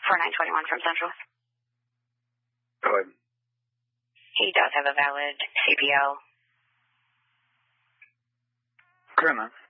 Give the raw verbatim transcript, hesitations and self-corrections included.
four nine two one from Central. Go ahead. He does have a valid C P L. Okay, man.